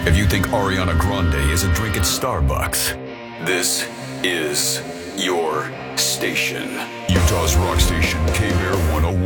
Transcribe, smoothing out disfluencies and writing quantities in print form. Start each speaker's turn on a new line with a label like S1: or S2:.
S1: If you think Ariana Grande is a drink at Starbucks, this is your station. Utah's rock station, K-Bear 101.